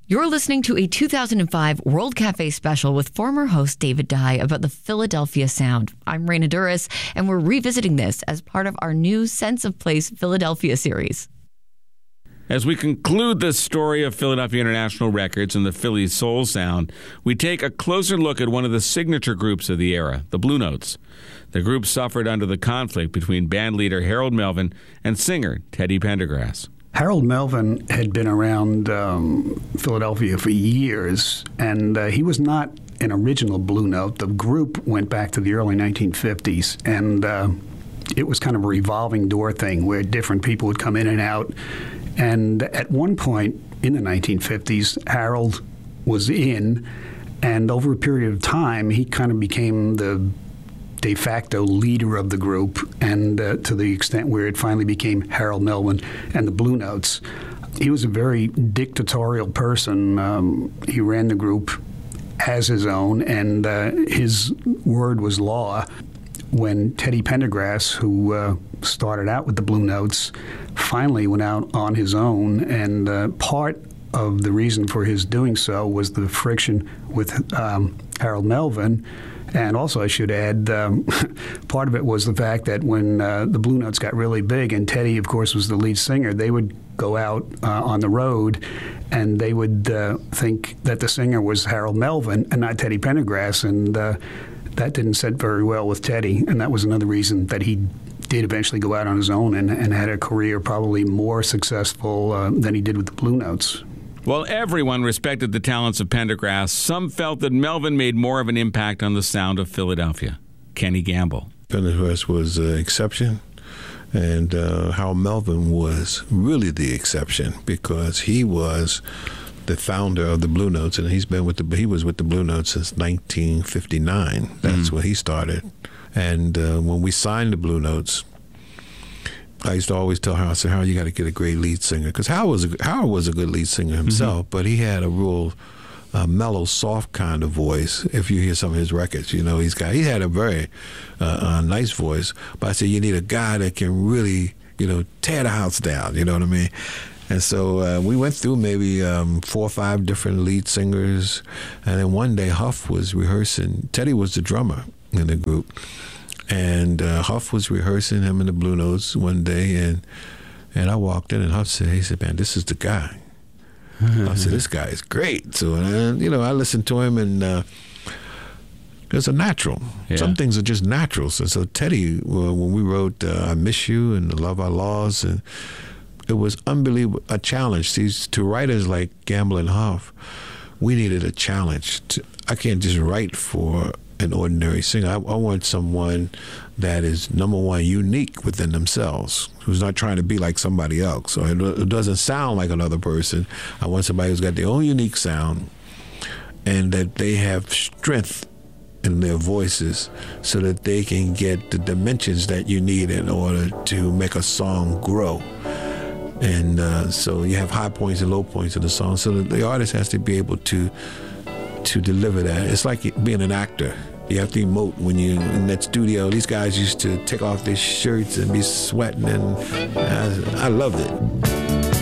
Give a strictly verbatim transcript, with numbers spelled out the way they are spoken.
You're listening to a two thousand five World Cafe special with former host David Dye about the Philadelphia sound. I'm Raina Duras, and we're revisiting this as part of our new Sense of Place Philadelphia series. As we conclude the story of Philadelphia International Records and the Philly soul sound, we take a closer look at one of the signature groups of the era, the Blue Notes. The group suffered under the conflict between band leader Harold Melvin and singer Teddy Pendergrass. Harold Melvin had been around um, Philadelphia for years, and uh, he was not an original Blue Note. The group went back to the early nineteen fifties, and uh, it was kind of a revolving door thing where different people would come in and out. And at one point in the nineteen fifties, Harold was in, and over a period of time, he kind of became the de facto leader of the group, and uh, to the extent where it finally became Harold Melvin and the Blue Notes. He was a very dictatorial person. Um, he ran the group as his own, and uh, his word was law. When Teddy Pendergrass, who uh, started out with the Blue Notes, finally went out on his own, and uh, part of the reason for his doing so was the friction with um, Harold Melvin. And also, I should add, um, part of it was the fact that when uh, the Blue Notes got really big, and Teddy, of course, was the lead singer, they would go out uh, on the road, and they would uh, think that the singer was Harold Melvin and not Teddy Pendergrass, and uh, that didn't sit very well with Teddy, and that was another reason that he did eventually go out on his own and, and had a career probably more successful uh, than he did with the Blue Notes. While everyone respected the talents of Pendergrass, some felt that Melvin made more of an impact on the sound of Philadelphia. Kenny Gamble. Pendergrass was an exception, and uh, Harold Melvin was really the exception because he was the founder of the Blue Notes, and he's been with the he was with the Blue Notes since nineteen fifty-nine. That's mm. when he started. And uh, when we signed the Blue Notes, I used to always tell Harold, I said, Harold, you got to get a great lead singer. Because Harold was, a, Harold was a good lead singer himself, mm-hmm. but he had a real uh, mellow, soft kind of voice. If you hear some of his records, you know, he's got, he had a very uh, uh, nice voice. But I said, you need a guy that can really, you know, tear the house down, you know what I mean? And so uh, we went through maybe um, four or five different lead singers. And then one day Huff was rehearsing. Teddy was the drummer in the group. And uh, Huff was rehearsing him in the Blue Notes one day, and and I walked in, and Huff said, he said, man, this is the guy. I said, this guy is great. So, and I, you know, I listened to him, and uh, it's a natural. Yeah. Some things are just natural. So, so Teddy, well, when we wrote uh, I Miss You and Love Our Laws, and it was unbelievable, a challenge. These to writers like Gamble and Huff, we needed a challenge. To, I can't just write for an ordinary singer. I, I want someone that is, number one, unique within themselves, who's not trying to be like somebody else, or it, it doesn't sound like another person. I want somebody who's got their own unique sound, and that they have strength in their voices so that they can get the dimensions that you need in order to make a song grow. And uh, so you have high points and low points in the song, so that the artist has to be able to to deliver that. It's like being an actor. You have to emote when you're in that studio. These guys used to take off their shirts and be sweating, and I, I loved it.